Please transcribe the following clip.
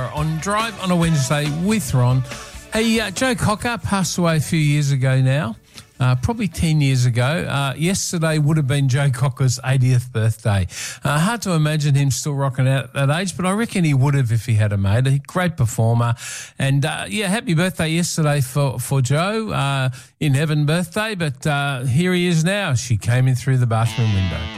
on Drive on a Wednesday with Ron. Hey, Joe Cocker passed away a few years ago now, probably 10 years ago. Yesterday would have been Joe Cocker's 80th birthday. Hard to imagine him still rocking out at that age, but I reckon he would have if he had a mate. A great performer. And, happy birthday yesterday for Joe. In heaven birthday, but here he is now. She came in through the bathroom window.